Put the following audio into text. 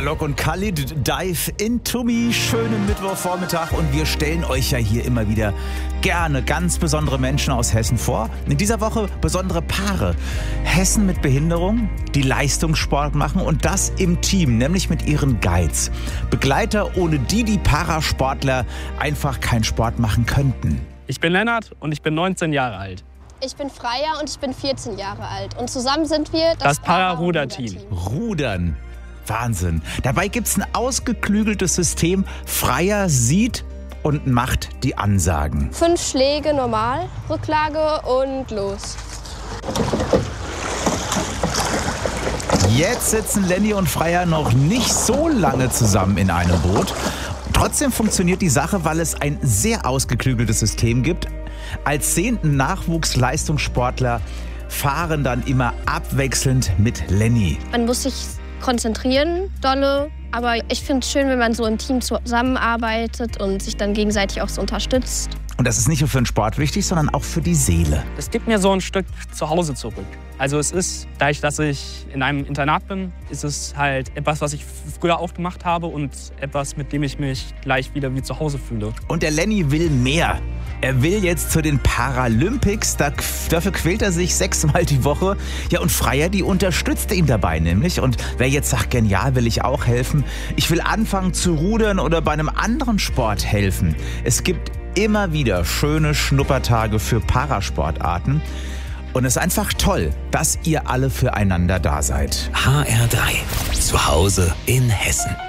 Alok und Khalid, Dive into Me. Schönen Mittwochvormittag und wir stellen euch ja hier immer wieder gerne ganz besondere Menschen aus Hessen vor. In dieser Woche besondere Paare. Hessen mit Behinderung, die Leistungssport machen und das im Team, nämlich mit ihren Guides. Begleiter, ohne die Parasportler einfach keinen Sport machen könnten. Ich bin Lennart und ich bin 19 Jahre alt. Ich bin Freya und ich bin 14 Jahre alt. Und zusammen sind wir das Para-Ruder-Team. Rudern. Wahnsinn. Dabei gibt es ein ausgeklügeltes System. Freya sieht und macht die Ansagen. 5 Schläge normal, Rücklage und los. Jetzt sitzen Lenny und Freya noch nicht so lange zusammen in einem Boot. Trotzdem funktioniert die Sache, weil es ein sehr ausgeklügeltes System gibt. Als 10. Nachwuchsleistungssportler fahren dann immer abwechselnd mit Lenny. Man muss sich konzentrieren, dolle. Aber ich finde es schön, wenn man so im Team zusammenarbeitet und sich dann gegenseitig auch so unterstützt. Und das ist nicht nur für den Sport wichtig, sondern auch für die Seele. Es gibt mir so ein Stück zu Hause zurück. Also es ist, dadurch, dass ich in einem Internat bin, ist es halt etwas, was ich früher auch gemacht habe und etwas, mit dem ich mich gleich wieder wie zu Hause fühle. Und der Lenny will mehr. Er will jetzt zu den Paralympics. Dafür quält er sich 6-mal die Woche. Ja, und Freya, die unterstützt ihn dabei nämlich. Und wer jetzt sagt, genial, will ich auch helfen. Ich will anfangen zu rudern oder bei einem anderen Sport helfen. Es gibt immer wieder schöne Schnuppertage für Parasportarten. Und es ist einfach toll, dass ihr alle füreinander da seid. HR3. Zu Hause in Hessen.